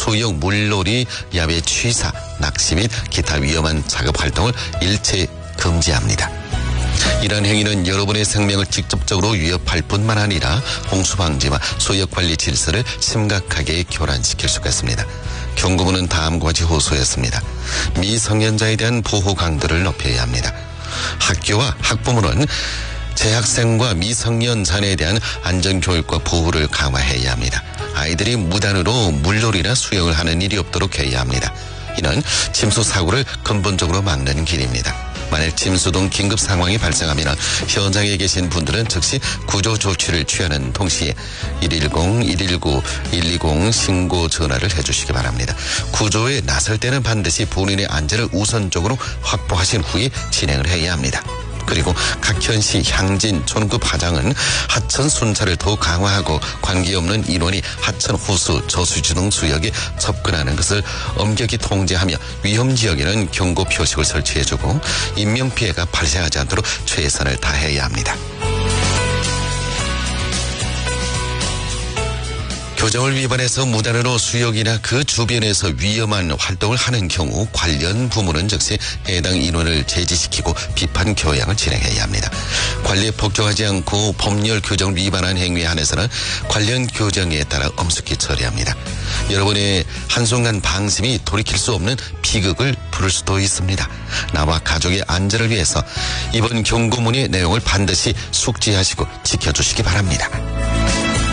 소형 물놀이, 야외 취사, 낚시 및 기타 위험한 작업 활동을 일체 금지합니다. 이러한 행위는 여러분의 생명을 직접적으로 위협할 뿐만 아니라 홍수방지와 소역관리 질서를 심각하게 교란시킬 수가 있습니다. 경고문은 다음과 같이 호소했습니다. 미성년자에 대한 보호 강도를 높여야 합니다. 학교와 학부모는 재학생과 미성년 자녀에 대한 안전교육과 보호를 강화해야 합니다. 아이들이 무단으로 물놀이나 수영을 하는 일이 없도록 해야 합니다. 이는 침수 사고를 근본적으로 막는 길입니다. 만일 침수 등 긴급 상황이 발생하면 현장에 계신 분들은 즉시 구조 조치를 취하는 동시에 110, 119, 120 신고 전화를 해주시기 바랍니다. 구조에 나설 때는 반드시 본인의 안전을 우선적으로 확보하신 후에 진행을 해야 합니다. 그리고 각 현시 향진 촌급 하장은 하천 순찰을 더 강화하고 관계없는 인원이 하천 호수 저수지 등 수역에 접근하는 것을 엄격히 통제하며 위험 지역에는 경고 표식을 설치해주고 인명피해가 발생하지 않도록 최선을 다해야 합니다. 교정을 위반해서 무단으로 수역이나 그 주변에서 위험한 활동을 하는 경우 관련 부문은 즉시 해당 인원을 제지시키고 비판 교양을 진행해야 합니다. 관리에 복종하지 않고 법률 교정을 위반한 행위에 한해서는 관련 교정에 따라 엄숙히 처리합니다. 여러분의 한순간 방심이 돌이킬 수 없는 비극을 부를 수도 있습니다. 나와 가족의 안전을 위해서 이번 경고문의 내용을 반드시 숙지하시고 지켜주시기 바랍니다.